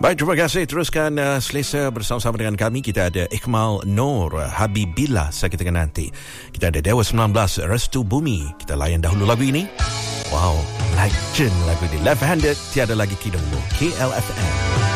Baik, terima kasih. Teruskan selesa bersama-sama dengan kami. Kita ada Iqmal Noor, Habibillah saya katakan nanti. Kita ada Dewa 19, Restu Bumi. Kita layan dahulu lagu ini. Wow, legend lagu ini. Left Handed, tiada lagi kidungmu. KLFM.